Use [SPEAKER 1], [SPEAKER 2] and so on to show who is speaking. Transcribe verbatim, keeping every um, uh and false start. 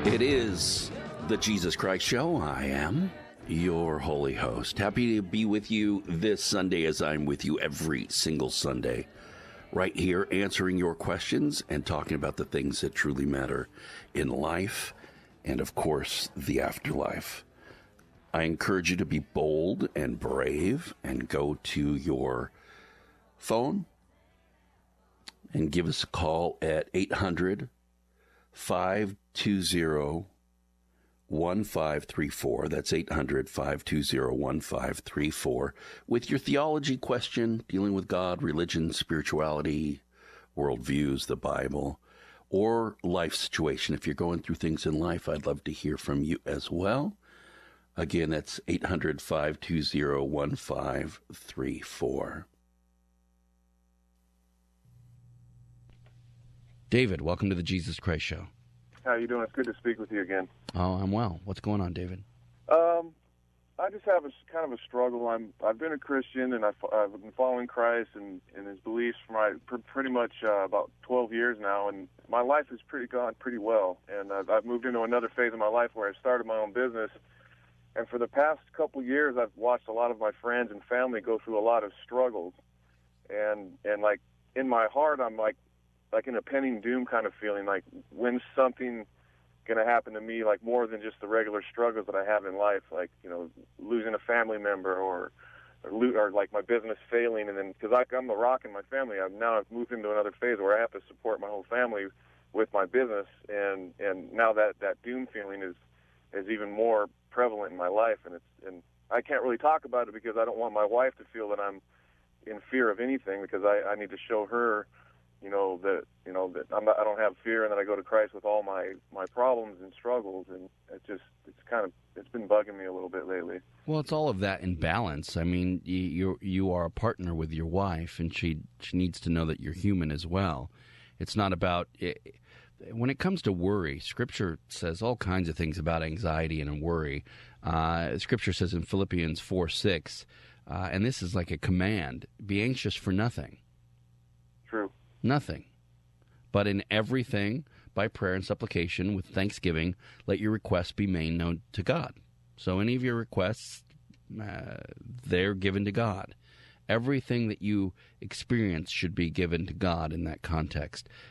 [SPEAKER 1] It is the Jesus Christ Show. I am your holy host. Happy to be with you this Sunday as I'm with you every single Sunday. Right here answering your questions and talking about the things that truly matter in life and, of course, the afterlife. I encourage you to be bold and brave and go to your phone and give us a call at eight hundred, five two zero, one five three four. That's eight hundred, five two zero, one five three four. With your theology question, dealing with God, religion, spirituality, worldviews, the Bible, or life situation. If you're going through things in life, I'd love to hear from you as well. Again, that's eight hundred, five two zero, one five three four. David, welcome to the Jesus Christ Show.
[SPEAKER 2] How you doing? It's good to speak with you again.
[SPEAKER 1] Oh, I'm well. What's going on, David?
[SPEAKER 2] Um, I just have a kind of a struggle. I'm I've been a Christian and I've, I've been following Christ and, and His beliefs for my pr- pretty much uh, about twelve years now, and my life has pretty gone pretty well. And I've, I've moved into another phase of my life where I started my own business. And for the past couple of years, I've watched a lot of my friends and family go through a lot of struggles. And and like in my heart, I'm like. like in a pending doom kind of feeling, like when's something going to happen to me, like more than just the regular struggles that I have in life, like, you know, losing a family member or or, lo- or like my business failing. And then, because I'm the rock in my family, I've now I've moved into another phase where I have to support my whole family with my business. And, and now that, that doom feeling is, is even more prevalent in my life. And it's, and I can't really talk about it because I don't want my wife to feel that I'm in fear of anything, because I, I need to show her, you know, that, you know, that I'm not, I don't have fear, and that I go to Christ with all my, my problems and struggles. And it just, it's kind of, it's been bugging me a little bit lately.
[SPEAKER 1] Well, it's all of that in balance. I mean, you you you are a partner with your wife, and she she needs to know that you're human as well. It's not about, it, when it comes to worry, Scripture says all kinds of things about anxiety and worry. Uh, Scripture says in Philippians four six, uh, and this is like a command, be anxious for nothing.
[SPEAKER 2] True.
[SPEAKER 1] Nothing. But in everything, by prayer and supplication, with thanksgiving, let your requests be made known to God. So any of your requests, uh, they're given to God. Everything that you experience should be given to God in that context.